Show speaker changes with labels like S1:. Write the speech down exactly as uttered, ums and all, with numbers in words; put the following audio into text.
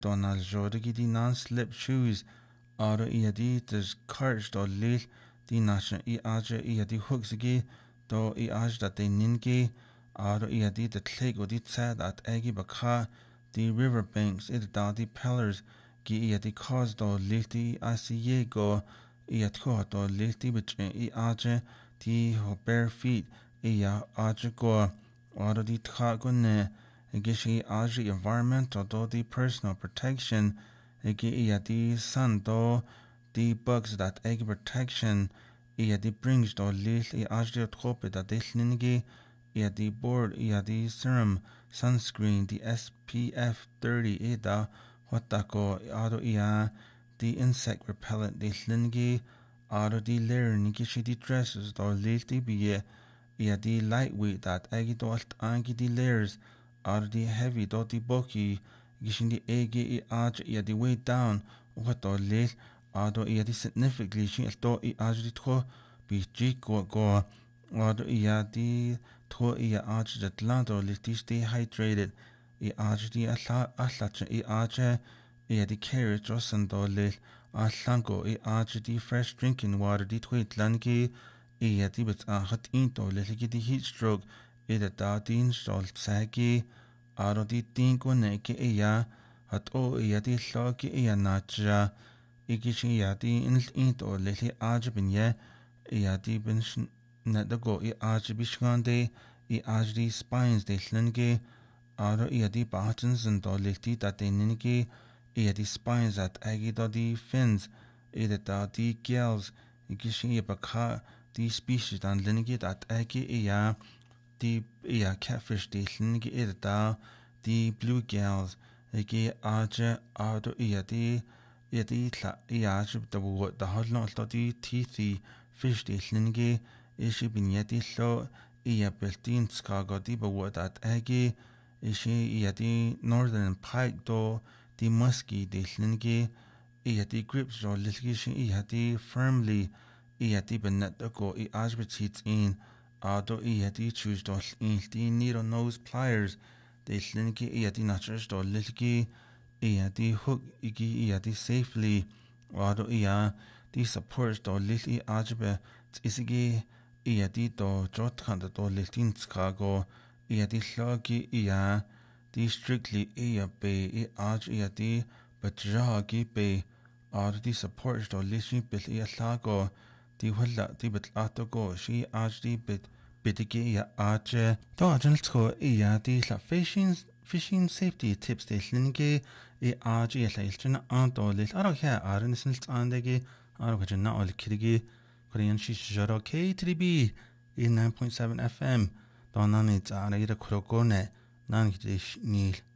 S1: Donald Jodigi di non-slip shoes aro iya di des courage do lil di national I aja iya di hooks gi do I aj dat de ningi aro iya di de tleg o di tsad at egi bakha di riverbanks id da di pillars gi iya di cause do lil di asiye go iya tko do lil di bitre I aja di ho bare feet iya aja go aro di tka go ne Igishi aji environmental do the personal protection igi iya di sun do the bugs that egg protection iya di brings do lil I aji trope da dislingi iya di board iya di serum sunscreen di S P F thirty ida watako ado iya di insect repellent dislingi ado di layer nigishi di dresses do lil di biye iya di lightweight that egg do alt angi di layers Ar di heavy do di bulky gishin di egi I aj ia di weight down what do lil ado ia di significantly shin do I aj di tro bi ji go go ado ia di tro ia aj dat lando lil di stay hydrated I aj di alla alla I aj ia di carrot josan do lil allango I aj di fresh drinking water di tweet langi ia di bet a hot into lil di heat stroke ida da din stol tsagi aro di tin ko ne ke iya hat o iya di lo ke iya nacha igishi iya di in in to le li aj bin ye iya di bin na da go I aj bi shande I aj di spines de lenge aro iya di buttons and do le ti da de ninge iya di spines at agi do di fins ida da di gills igishi iya bakha di species dan lenge dat agi iya Die ja catfish die linge ida die blue gills igi aja ado iya di iya di tla iya aja da wo da hodlo alto di teethy fish die linge ishi binyeti lo iya beltin skago di bo dat agi ishi iya di northern pike do di musky die linge iya di grips do lilgi shi iya di firmly iya di benet go I ajbit in Ado iya di choose do in di needle nose pliers de linki iya di natures do lilki iya di hook igi iya di safely ado iya di supports do lili ajbe isigi iya di do jotkanda do liltin skago iya di logi iya di strictly iya be I aj iya di bajagi be ado di supports do lili bil iya lago di wala di bet ato go shi aj di bet bitigi iya aje do ajal tro iya di la fishing fishing safety tips de linge I aj iya la ilchina ando lil aro ya arin sinil andegi aro kajna ol kirigi korean shi jaro K three B nine point seven F M do nani tsara ira kurogone nan kidish nil